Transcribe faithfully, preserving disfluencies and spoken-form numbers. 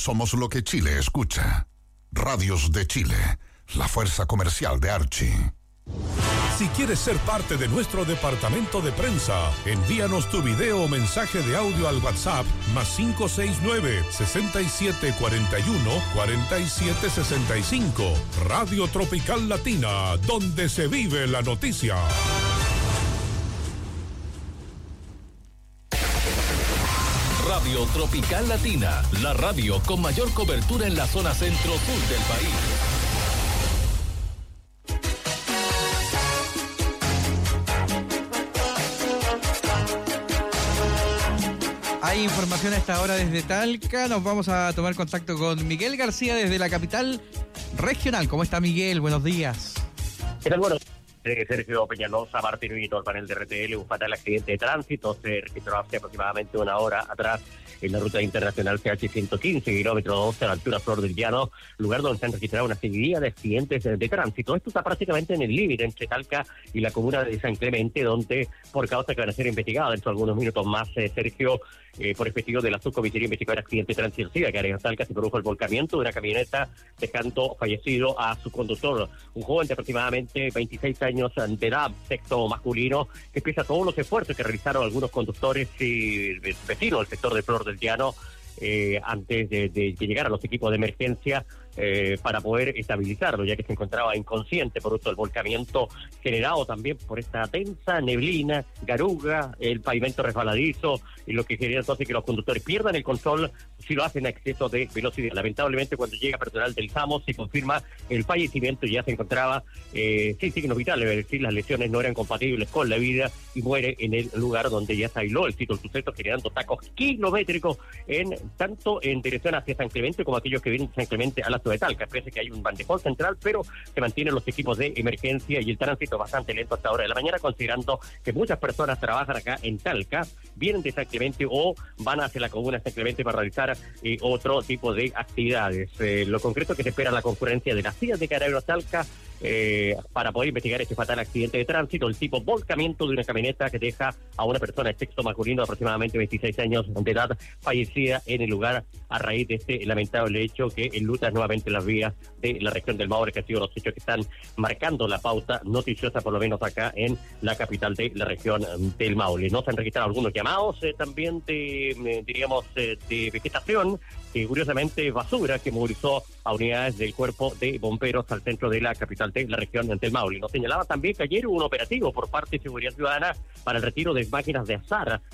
Somos lo que Chile escucha. Radios de Chile, la fuerza comercial de Archie. Si quieres ser parte de nuestro departamento de prensa, envíanos tu video o mensaje de audio al WhatsApp más cinco seis nueve, seis siete cuatro uno, cuatro siete seis cinco. Radio Tropical Latina, donde se vive la noticia. Radio Tropical Latina, la radio con mayor cobertura en la zona centro-sur del país. Hay información a esta hora desde Talca. Nos vamos a tomar contacto con Miguel García desde la capital regional. ¿Cómo está, Miguel? Buenos días. ¿Qué tal? Bueno, Sergio Peñalosa, Martín Vito, el panel de R T L, un fatal accidente de tránsito se registró hace aproximadamente una hora atrás en la ruta internacional C H ciento quince, kilómetro doce, a la altura Flor del Llano, lugar donde se han registrado una seguidilla de accidentes de, de tránsito. Esto está prácticamente en el límite entre Talca y la comuna de San Clemente, donde, por causa que van a ser investigadas dentro de algunos minutos más, eh, Sergio, eh, por efectivo de la subcomisaría investigadora de accidente de tránsito que en Talca, se produjo el volcamiento de una camioneta, dejando fallecido a su conductor, un joven de aproximadamente veintiséis años de edad, sexo masculino, que pese a todos los esfuerzos que realizaron algunos conductores y vecinos del sector de Flor del Llano, eh, antes de, de que llegaran los equipos de emergencia, eh, para poder estabilizarlo, ya que se encontraba inconsciente producto del volcamiento generado también por esta densa neblina, garuga, el pavimento resbaladizo, y lo que genera entonces que los conductores pierdan el control si lo hacen a exceso de velocidad. Lamentablemente, cuando llega personal del SAMO, se confirma el fallecimiento, ya se encontraba eh, sin signos vitales, es decir, las lesiones no eran compatibles con la vida, y muere en el lugar donde ya se aisló el sitio del suceso, generando tacos kilométricos en tanto en dirección hacia San Clemente como aquellos que vienen de San Clemente a la ciudad de Talca. Parece que hay un bandejón central, pero se mantienen los equipos de emergencia y el tránsito bastante lento hasta ahora de la mañana, considerando que muchas personas trabajan acá en Talca, vienen de San Clemente o van hacia la comuna de San Clemente para realizar eh, otro tipo de actividades. Eh, lo concreto es que se espera la concurrencia de las sillas de Carabineros Talca eh, para poder investigar este fatal accidente de tránsito, el tipo volcamiento de una camioneta que deja a una persona de sexo masculino de aproximadamente veintiséis años de edad fallecida en el lugar a raíz de este lamentable hecho que enluta nuevamente las vías de la región del Maule, que ha sido los hechos que están marcando la pauta noticiosa, por lo menos acá en la capital de la región del Maule. No se han registrado algunos llamados eh, también de, eh, diríamos, eh, de vegetación, que curiosamente basura, que movilizó a unidades del cuerpo de bomberos al centro de la capital de la región del Maule. Nos señalaba también que ayer hubo un operativo por parte de Seguridad Ciudadana para el retiro de máquinas de azar